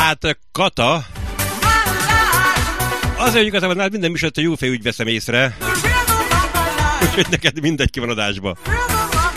Hát, Kata, azért, hogy igazából nálad minden műsort a jó fejű úgy veszem észre. Úgyhogy neked mindegy, ki van adásba.